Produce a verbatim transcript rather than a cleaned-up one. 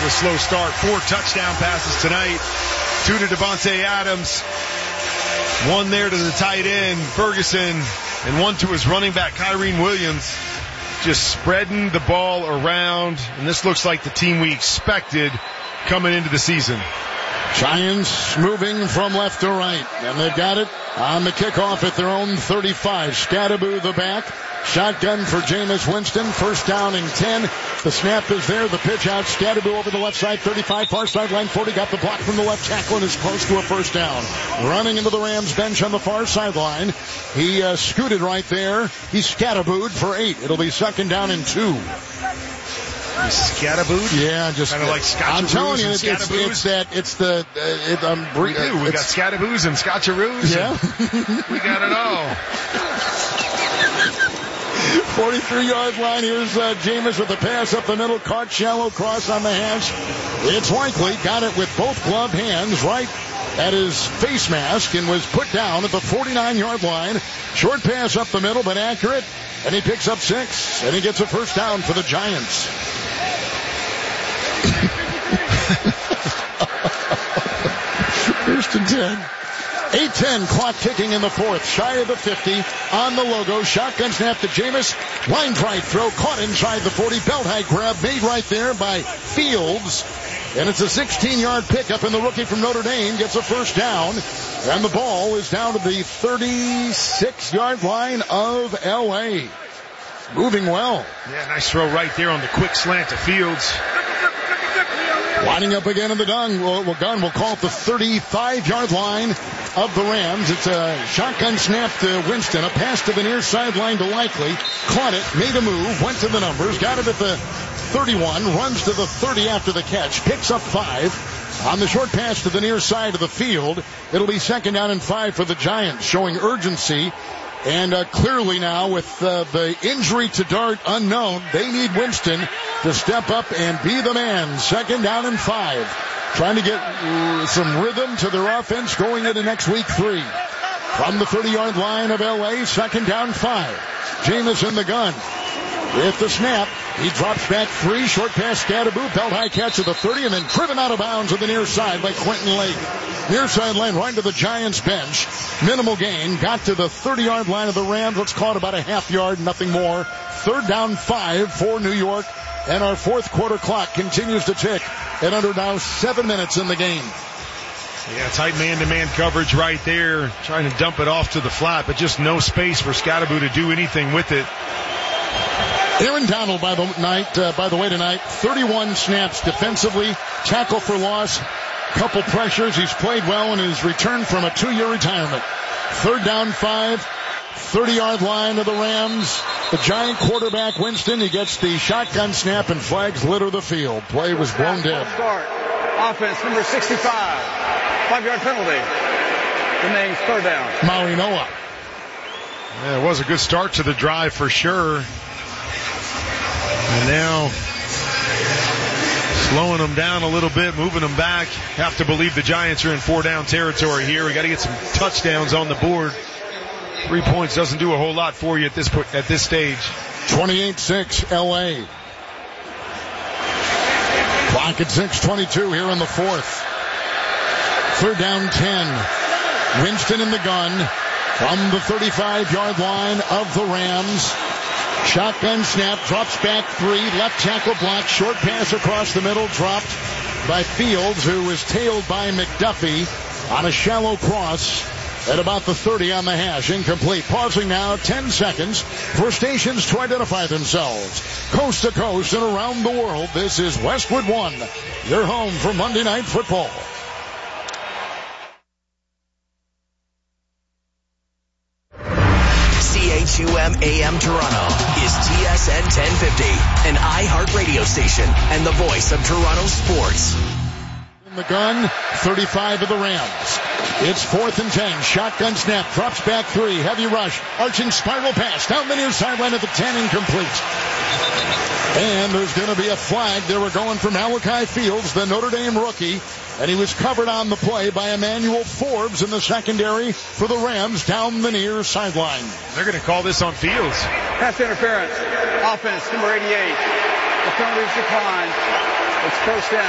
a slow start. Four touchdown passes tonight. Two to Devontae Adams. One there to the tight end, Ferguson, and one to his running back, Kyrene Williams. Just spreading the ball around, and this looks like the team we expected coming into the season. Giants moving from left to right, and they've got it on the kickoff at their own thirty-five. Scatterboo the back. Shotgun for Jameis Winston. First down and ten. The snap is there. The pitch out. Scatterboo over the left side. thirty-five. Far sideline. forty. Got the block from the left tackle and is close to a first down. Running into the Rams bench on the far sideline. He uh, scooted right there. He scatterbooed for eight. It'll be second down and two. Scatterbooed? Yeah, just kind of like scotcheroos. I'm telling you, it's, it's, it's that. It's the. Uh, it, um, we do. We got scatterboos and scotcheroos. Yeah, we got it all. forty-three-yard line. Here's uh, Jameis with the pass up the middle. Caught shallow cross on the hash. It's Likely. Got it with both gloved hands right at his face mask and was put down at the forty-nine-yard line. Short pass up the middle, but accurate. And he picks up six. And he gets a first down for the Giants. First and ten. eight ten, clock ticking in the fourth. Shy of the fifty on the logo. Shotgun snap to Jameis. Line drive throw caught inside the forty. Belt high grab made right there by Fields. And it's a sixteen-yard pickup, and the rookie from Notre Dame gets a first down. And the ball is down to the thirty-six-yard line of L A. Moving well. Yeah, nice throw right there on the quick slant to Fields. Lining up again in the gun. We'll, we'll, gun. We'll call it the thirty-five-yard line of the Rams. It's a shotgun snap to Winston. A pass to the near sideline to Likely. Caught it, made a move, went to the numbers, got it at the thirty-one, runs to the thirty after the catch, picks up five. On the short pass to the near side of the field, it'll be second down and five for the Giants, showing urgency. And uh, clearly now, with uh, the injury to Dart unknown, they need Winston to step up and be the man. Second down and five. Trying to get uh, some rhythm to their offense going into next week three. From the thirty-yard line of L A, second down five. Jameis in the gun. With the snap, he drops back three. Short pass, Scatterboo. Belt high catch at the thirty, and then driven out of bounds at the near side by Quentin Lake. Near sideline right to the Giants bench. Minimal gain. Got to the thirty-yard line of the Rams. Let's call it about a half yard, nothing more. Third down five for New York. And our fourth quarter clock continues to tick at under now seven minutes in the game. Yeah, tight man-to-man coverage right there. Trying to dump it off to the flat, but just no space for Scatterboo to do anything with it. Aaron Donald, by the night, uh, by the way, tonight, thirty-one snaps defensively, tackle for loss, couple pressures. He's played well in his return from a two-year retirement. Third down five, thirty-yard line of the Rams. The Giant quarterback, Winston, he gets the shotgun snap and flags litter the field. Play was blown dead. Start. Offense, number sixty-five. Five-yard penalty. Remains third down. Maui Noah. Yeah, it was a good start to the drive for sure. And now slowing them down a little bit, moving them back. Have to believe the Giants are in four-down territory here. We got to get some touchdowns on the board. Three points doesn't do a whole lot for you at this at this stage. twenty-eight six L A. Clock at six twenty-two here in the fourth. Third down ten. Winston in the gun from the thirty-five-yard line of the Rams. Shotgun snap, drops back three, left tackle block, short pass across the middle, dropped by Fields, who was tailed by McDuffie on a shallow cross at about the thirty on the hash. Incomplete. Pausing now, ten seconds for stations to identify themselves. Coast to coast and around the world, this is Westwood One, your home for Monday Night Football. C H U M A M Toronto is T S N ten fifty, an iHeart radio station and the voice of Toronto sports. In the gun, thirty-five of the Rams. It's fourth and ten. Shotgun snap, drops back three. Heavy rush, arching spiral pass down the near sideline at the ten, incomplete. And there's going to be a flag. They were going for Malachi Fields, the Notre Dame rookie, and he was covered on the play by Emmanuel Forbes in the secondary for the Rams down the near sideline. They're going to call this on Fields. Pass interference. Offense, number eighty-eight. The penalty is declined. It's first down.